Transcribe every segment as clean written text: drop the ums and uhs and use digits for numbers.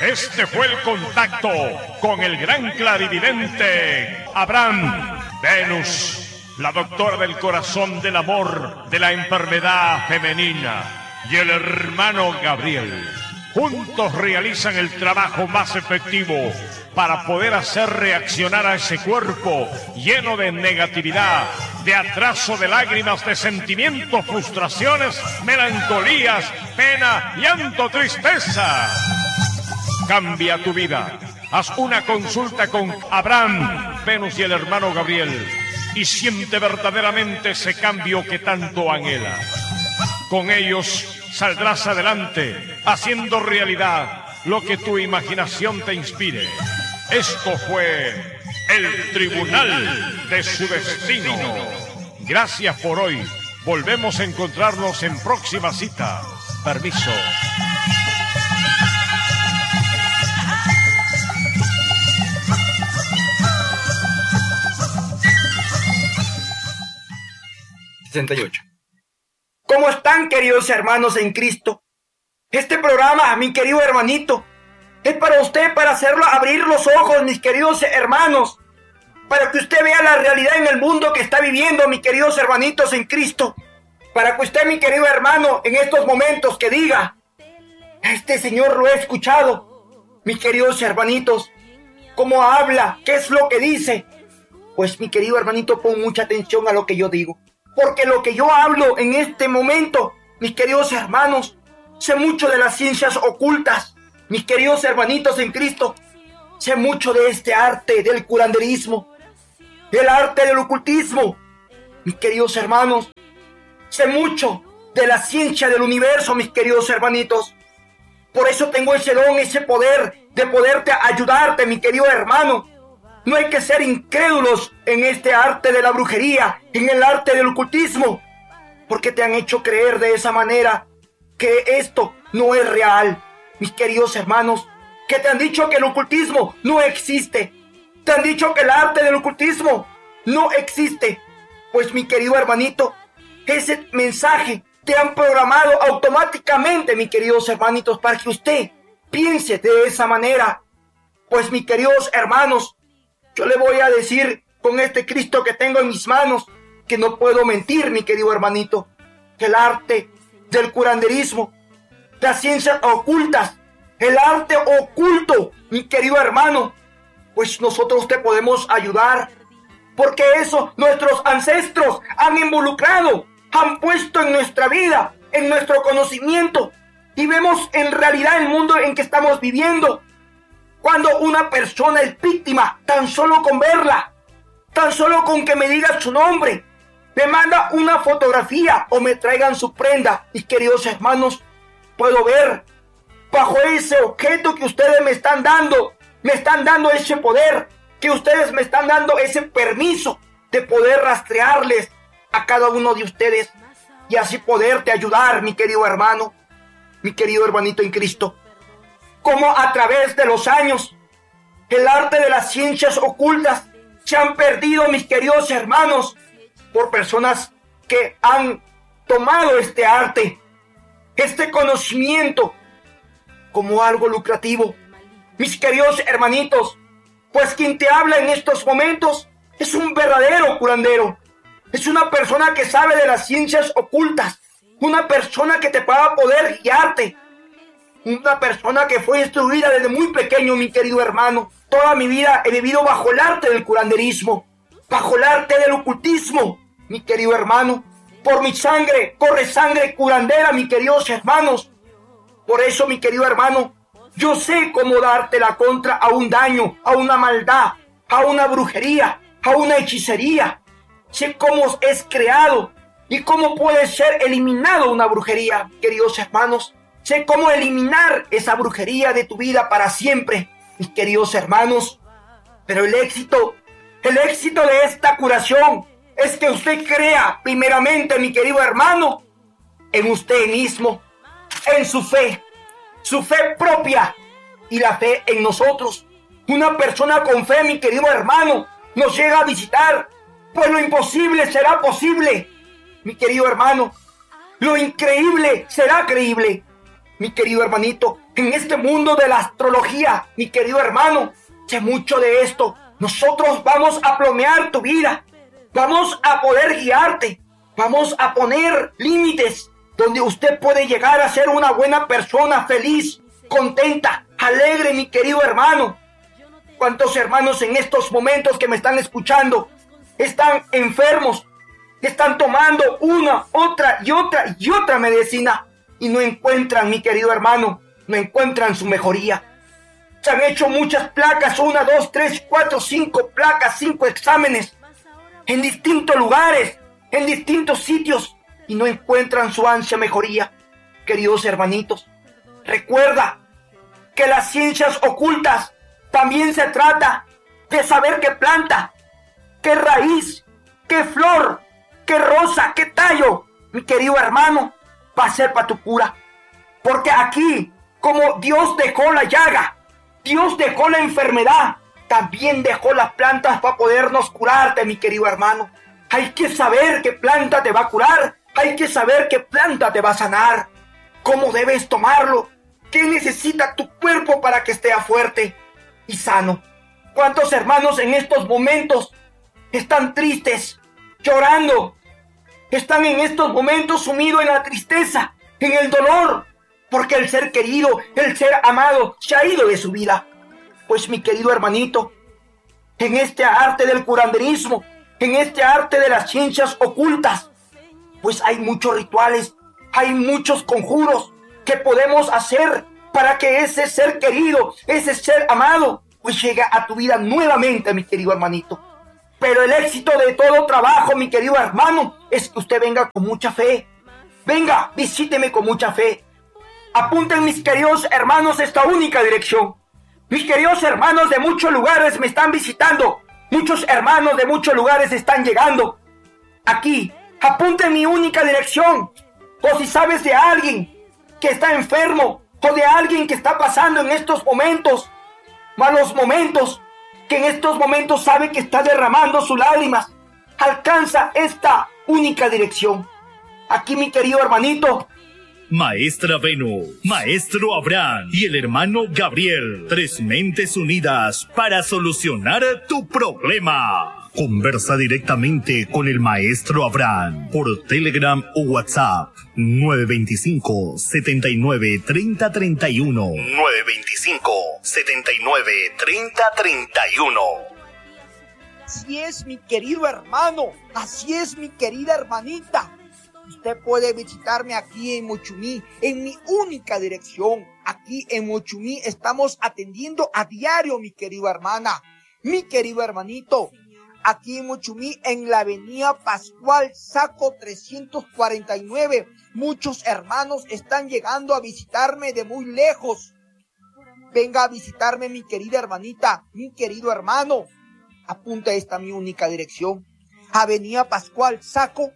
Este fue el contacto con el gran clarividente Abraham Venus, la doctora del corazón, del amor, de la enfermedad femenina, y el hermano Gabriel. Juntos realizan el trabajo más efectivo para poder hacer reaccionar a ese cuerpo lleno de negatividad, de atraso, de lágrimas, de sentimientos, frustraciones, melancolías, pena, llanto, tristeza. Cambia tu vida. Haz una consulta con Abraham, Venus y el hermano Gabriel y siente verdaderamente ese cambio que tanto anhelas. Con ellos saldrás adelante, haciendo realidad lo que tu imaginación te inspire. Esto fue el Tribunal de su Destino. Gracias por hoy. Volvemos a encontrarnos en próxima cita. Permiso. ¿Cómo están, queridos hermanos en Cristo? Este programa, mi querido hermanito, es para usted, para hacerlo abrir los ojos, mis queridos hermanos, para que usted vea la realidad en el mundo que está viviendo, mis queridos hermanitos en Cristo, para que usted, mi querido hermano, en estos momentos que diga: este Señor lo he escuchado. Mis queridos hermanitos, ¿cómo habla? ¿Qué es lo que dice? Pues, mi querido hermanito, pon mucha atención a lo que yo digo. Porque lo que yo hablo en este momento, mis queridos hermanos, sé mucho de las ciencias ocultas, mis queridos hermanitos en Cristo. Sé mucho de este arte del curanderismo, del arte del ocultismo, mis queridos hermanos. Sé mucho de la ciencia del universo, mis queridos hermanitos. Por eso tengo ese don, ese poder de poderte ayudarte, mi querido hermano. No hay que ser incrédulos en este arte de la brujería, en el arte del ocultismo, porque te han hecho creer de esa manera que esto no es real, mis queridos hermanos, que te han dicho que el ocultismo no existe, te han dicho que el arte del ocultismo no existe. Pues, mi querido hermanito, ese mensaje te han programado automáticamente, mis queridos hermanitos, para que usted piense de esa manera. Pues, mis queridos hermanos, yo le voy a decir con este Cristo que tengo en mis manos que no puedo mentir, mi querido hermanito, que el arte del curanderismo, las ciencias ocultas, el arte oculto, mi querido hermano, pues nosotros te podemos ayudar, porque eso nuestros ancestros han involucrado, han puesto en nuestra vida, en nuestro conocimiento, y vemos en realidad el mundo en que estamos viviendo. Cuando una persona es víctima, tan solo con verla, tan solo con que me diga su nombre, me manda una fotografía o me traigan su prenda, mis queridos hermanos, puedo ver bajo ese objeto que ustedes me están dando ese poder, que ustedes me están dando ese permiso de poder rastrearles a cada uno de ustedes y así poderte ayudar, mi querido hermano, mi querido hermanito en Cristo. Como a través de los años, el arte de las ciencias ocultas se han perdido, mis queridos hermanos, por personas que han tomado este arte, este conocimiento, como algo lucrativo. Mis queridos hermanitos, pues quien te habla en estos momentos es un verdadero curandero, es una persona que sabe de las ciencias ocultas, una persona que te va a poder guiarte, una persona que fue instruida desde muy pequeño, mi querido hermano. Toda mi vida he vivido bajo el arte del curanderismo, bajo el arte del ocultismo, mi querido hermano. Por mi sangre corre sangre curandera, mis queridos hermanos. Por eso, mi querido hermano, yo sé cómo darte la contra a un daño, a una maldad, a una brujería, a una hechicería. Sé cómo es creado y cómo puede ser eliminado una brujería, queridos hermanos. Sé cómo eliminar esa brujería de tu vida para siempre, mis queridos hermanos. Pero el éxito de esta curación es que usted crea primeramente, mi querido hermano, en usted mismo, en su fe propia y la fe en nosotros. Una persona con fe, mi querido hermano, nos llega a visitar, pues lo imposible será posible, mi querido hermano. Lo increíble será creíble. Mi querido hermanito, en este mundo de la astrología, mi querido hermano, sé mucho de esto. Nosotros vamos a plomear tu vida, vamos a poder guiarte, vamos a poner límites donde usted puede llegar a ser una buena persona, feliz, contenta, alegre, mi querido hermano. ¿Cuántos hermanos en estos momentos que me están escuchando están enfermos? Están tomando una, otra y otra medicina y no encuentran, mi querido hermano, no encuentran su mejoría. Se han hecho muchas placas, 1, 2, 3, 4, 5 placas, 5 exámenes en distintos lugares, en distintos sitios y no encuentran su ansia mejoría. Queridos hermanitos, recuerda que las ciencias ocultas también se trata de saber qué planta, qué raíz, qué flor, qué rosa, qué tallo, mi querido hermano, va a ser para tu cura. Porque aquí, como Dios dejó la llaga, Dios dejó la enfermedad, también dejó las plantas para podernos curarte, mi querido hermano. Hay que saber qué planta te va a curar, hay que saber qué planta te va a sanar, cómo debes tomarlo, qué necesita tu cuerpo para que esté fuerte y sano. ¿Cuántos hermanos en estos momentos están tristes, llorando? Están en estos momentos sumidos en la tristeza, en el dolor, porque el ser querido, el ser amado se ha ido de su vida. Pues mi querido hermanito, en este arte del curanderismo, en este arte de las ciencias ocultas, pues hay muchos rituales, hay muchos conjuros que podemos hacer para que ese ser querido, ese ser amado, pues llegue a tu vida nuevamente, mi querido hermanito. Pero el éxito de todo trabajo, mi querido hermano, es que usted venga con mucha fe. Venga, visíteme con mucha fe. Apunten, mis queridos hermanos, esta única dirección. Mis queridos hermanos de muchos lugares me están visitando. Muchos hermanos de muchos lugares están llegando. Aquí, apunten mi única dirección. O si sabes de alguien que está enfermo, o de alguien que está pasando en estos momentos, malos momentos, que en estos momentos sabe que está derramando sus lágrimas, alcanza esta única dirección. Aquí, mi querido hermanito, Maestra Venus, Maestro Abraham y el hermano Gabriel, 3 mentes unidas para solucionar tu problema. Conversa directamente con el Maestro Abraham por Telegram o WhatsApp 925-79-3031. 925-79-3031. Así es, mi querido hermano, así es, mi querida hermanita. Usted puede visitarme aquí en Mochumí, en mi única dirección. Aquí en Mochumí estamos atendiendo a diario, mi querida hermana, mi querido hermanito. Aquí en Mochumí, en la avenida Pascual Saco 349. Muchos hermanos están llegando a visitarme de muy lejos. Venga a visitarme, mi querida hermanita, mi querido hermano. Apunta esta mi única dirección. Avenida Pascual Saco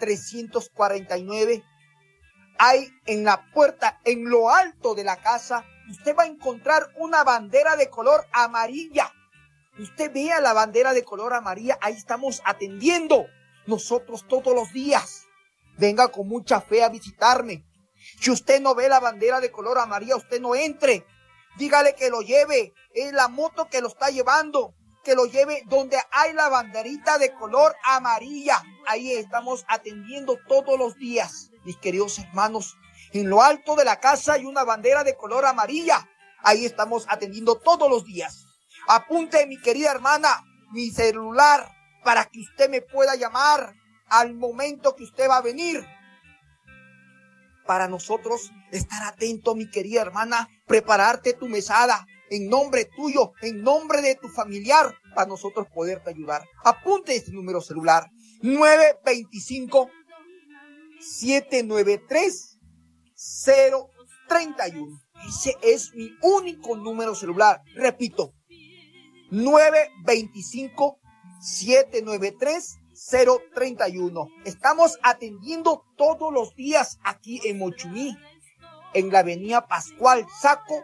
349. Hay en la puerta, en lo alto de la casa, usted va a encontrar una bandera de color amarilla. Usted vea la bandera de color amarilla, ahí estamos atendiendo nosotros todos los días. Venga con mucha fe a visitarme. Si usted no ve la bandera de color amarilla, usted no entre. Dígale que lo lleve, es la moto que lo está llevando, que lo lleve donde hay la banderita de color amarilla. Ahí estamos atendiendo todos los días, mis queridos hermanos. En lo alto de la casa hay una bandera de color amarilla. Ahí estamos atendiendo todos los días. Apunte, mi querida hermana, mi celular para que usted me pueda llamar al momento que usted va a venir. Para nosotros estar atento, mi querida hermana, prepararte tu mesada en nombre tuyo, en nombre de tu familiar, para nosotros poderte ayudar. Apunte este número celular, 925-793-031. Ese es mi único número celular. Repito, 925-793-031. Estamos atendiendo todos los días aquí en Mochumí, en la avenida Pascual Saco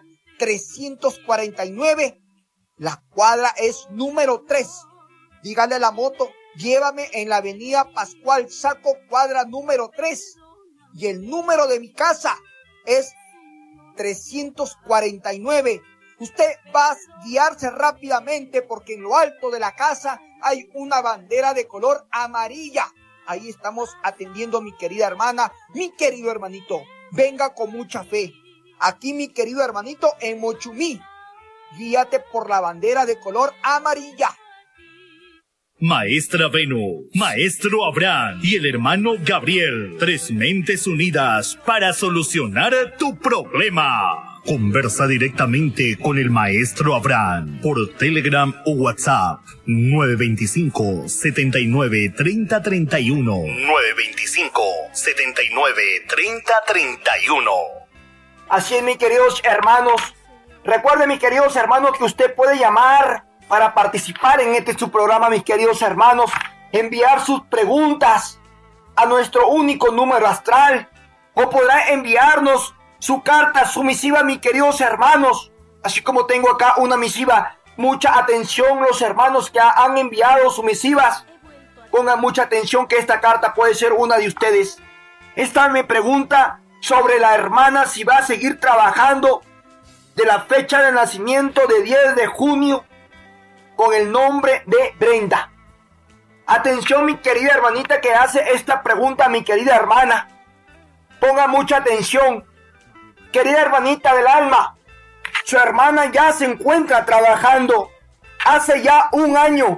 349. La cuadra es número 3. Dígale a la moto, llévame en la avenida Pascual Saco, cuadra número 3. Y el número de mi casa es 349. Usted va a guiarse rápidamente porque en lo alto de la casa hay una bandera de color amarilla. Ahí estamos atendiendo, mi querida hermana, mi querido hermanito. Venga con mucha fe. Aquí, mi querido hermanito, en Mochumí, guíate por la bandera de color amarilla. Maestra Venus, Maestro Abraham y el hermano Gabriel, 3 mentes unidas para solucionar tu problema. Conversa directamente con el Maestro Abraham por Telegram o WhatsApp 925-79-3031. 925-79-3031. Así es, mis queridos hermanos. Recuerden, mis queridos hermanos, que usted puede llamar para participar en su programa, mis queridos hermanos. Enviar sus preguntas a nuestro único número astral. O podrá enviarnos su carta, su misiva, mis queridos hermanos. Así como tengo acá una misiva. Mucha atención, los hermanos que han enviado sus misivas. Pongan mucha atención que esta carta puede ser una de ustedes. Esta me pregunta sobre la hermana si va a seguir trabajando de la fecha de nacimiento de 10 de junio con el nombre de Brenda. Atención, mi querida hermanita que hace esta pregunta, mi querida hermana. Ponga mucha atención. Querida hermanita del alma, su hermana ya se encuentra trabajando hace ya 1 año.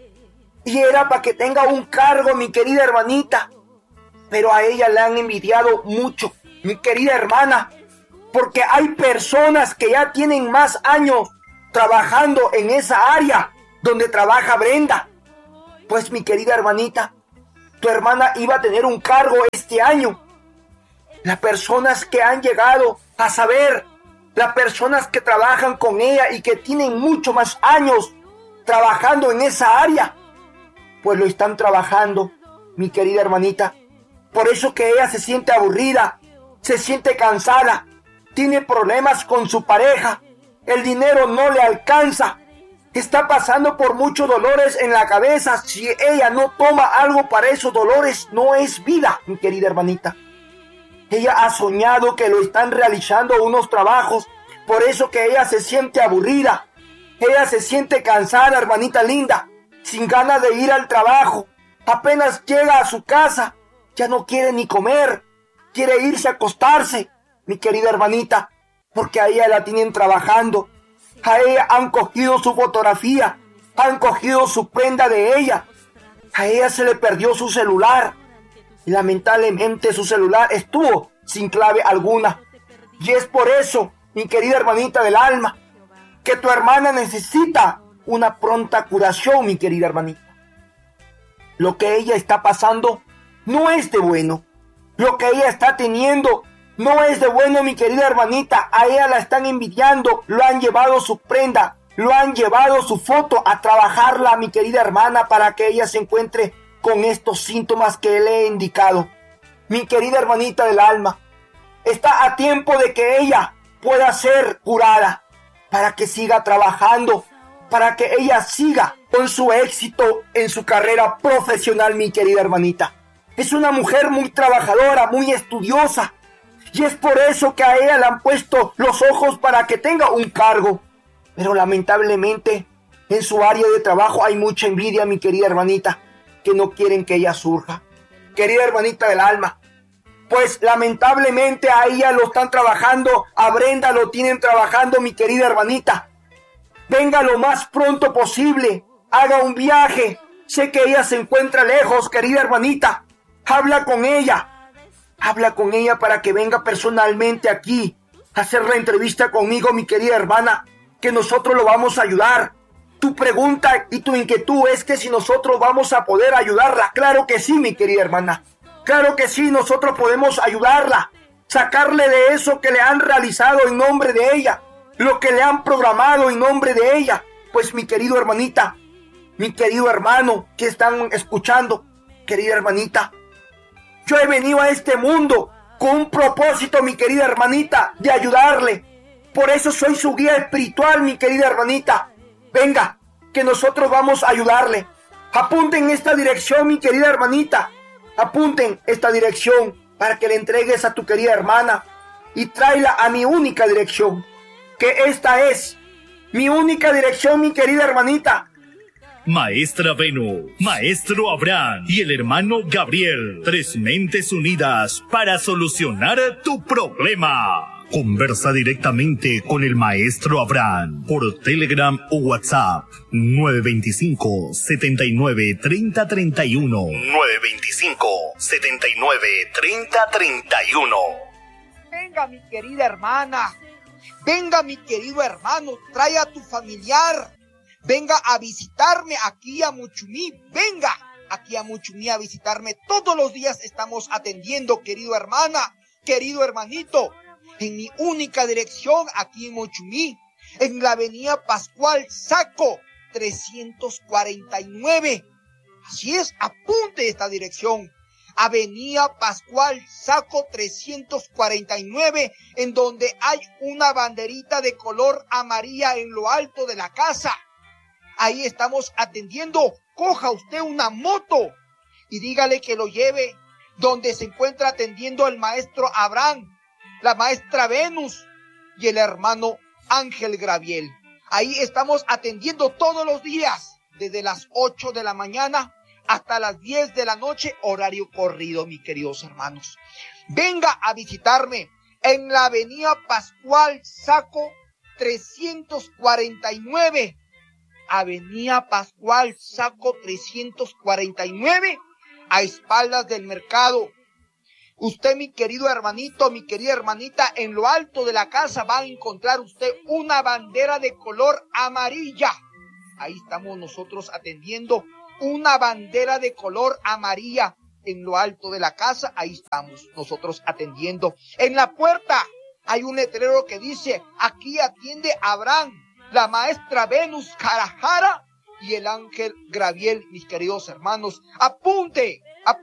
Y era para que tenga un cargo, mi querida hermanita. Pero a ella le han envidiado mucho, mi querida hermana. Porque hay personas que ya tienen más años trabajando en esa área donde trabaja Brenda. Pues, mi querida hermanita, tu hermana iba a tener un cargo este año. Las personas que han llegado a saber, las personas que trabajan con ella y que tienen mucho más años trabajando en esa área, pues lo están trabajando, mi querida hermanita. Por eso que ella se siente aburrida, se siente cansada, tiene problemas con su pareja, el dinero no le alcanza, está pasando por muchos dolores en la cabeza. Si ella no toma algo para esos dolores, no es vida, mi querida hermanita. Ella ha soñado que lo están realizando unos trabajos, por eso que ella se siente aburrida, ella se siente cansada, hermanita linda, sin ganas de ir al trabajo. Apenas llega a su casa, ya no quiere ni comer, quiere irse a acostarse, mi querida hermanita, porque a ella la tienen trabajando. A ella han cogido su fotografía, han cogido su prenda de ella. A ella se le perdió su celular. Y lamentablemente su celular estuvo sin clave alguna. Y es por eso, mi querida hermanita del alma, que tu hermana necesita una pronta curación, mi querida hermanita. Lo que ella está pasando no es de bueno. Lo que ella está teniendo no es de bueno, mi querida hermanita. A ella la están envidiando, lo han llevado su prenda, lo han llevado su foto a trabajarla, mi querida hermana, para que ella se encuentre con estos síntomas que le he indicado. Mi querida hermanita del alma, está a tiempo de que ella pueda ser curada, para que siga trabajando, para que ella siga con su éxito en su carrera profesional, mi querida hermanita. Es una mujer muy trabajadora, muy estudiosa, y es por eso que a ella le han puesto los ojos para que tenga un cargo. Pero lamentablemente en su área de trabajo hay mucha envidia, mi querida hermanita, que no quieren que ella surja. Querida hermanita del alma, pues lamentablemente a ella lo están trabajando, a Brenda lo tienen trabajando, mi querida hermanita. Venga lo más pronto posible, haga un viaje. Sé que ella se encuentra lejos, querida hermanita. Habla con ella para que venga personalmente aquí a hacer la entrevista conmigo, mi querida hermana, que nosotros lo vamos a ayudar. Tu pregunta y tu inquietud es que si nosotros vamos a poder ayudarla. Claro que sí, mi querida hermana. Claro que sí, nosotros podemos ayudarla. Sacarle de eso que le han realizado en nombre de ella. Lo que le han programado en nombre de ella. Pues mi querido hermanita, mi querido hermano que están escuchando, querida hermanita, yo he venido a este mundo con un propósito, mi querida hermanita, de ayudarle. Por eso soy su guía espiritual, mi querida hermanita. Venga, que nosotros vamos a ayudarle. Apunten esta dirección, mi querida hermanita. Apunten esta dirección para que le entregues a tu querida hermana y tráela a mi única dirección, que esta es mi única dirección, mi querida hermanita. Maestra Venus, Maestro Abraham y el hermano Gabriel, 3 mentes unidas para solucionar tu problema. Conversa directamente con el Maestro Abraham por Telegram o WhatsApp 925-79-3031. 925-79-3031. Venga, mi querida hermana. Venga, mi querido hermano. Trae a tu familiar. Venga a visitarme aquí a Muchumí. Venga aquí a Muchumí a visitarme. Todos los días estamos atendiendo, querido hermana, querido hermanito, en mi única dirección aquí en Muchumí, en la avenida Pascual Saco 349. Así es, apunte esta dirección. Avenida Pascual Saco 349, en donde hay una banderita de color amarilla en lo alto de la casa. Ahí estamos atendiendo. Coja usted una moto y dígale que lo lleve donde se encuentra atendiendo el maestro Abraham, la maestra Venus y el hermano Ángel Gabriel. Ahí estamos atendiendo todos los días, desde las 8 de la mañana hasta las 10 de la noche, horario corrido, mis queridos hermanos. Venga a visitarme en la avenida Pascual Saco 349. Avenida Pascual Saco 349, a espaldas del mercado. Usted, mi querido hermanito, mi querida hermanita, en lo alto de la casa va a encontrar usted una bandera de color amarilla. Ahí estamos nosotros atendiendo una bandera de color amarilla en lo alto de la casa. Ahí estamos nosotros atendiendo. En la puerta hay un letrero que dice: aquí atiende Abraham, la maestra Venus Carajara y el Ángel Gabriel, mis queridos hermanos. Apunte